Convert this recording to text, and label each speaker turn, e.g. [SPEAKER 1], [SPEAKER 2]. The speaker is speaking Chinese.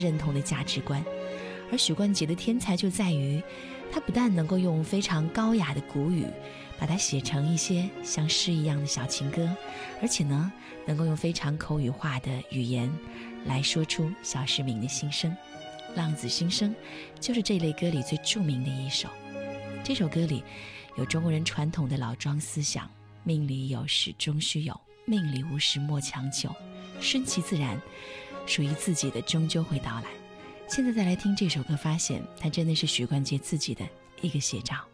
[SPEAKER 1] 认同的价值观。而许冠杰的天才就在于，他不但能够用非常高雅的古语把它写成一些像诗一样的小情歌，而且呢，能够用非常口语化的语言来说出小市民的心声。浪子心声就是这类歌里最著名的一首。这首歌里有中国人传统的老庄思想，命里有时终须有，命里无时莫强求，顺其自然，属于自己的终究会到来。现在再来听这首歌，发现它真的是许冠杰自己的一个写照。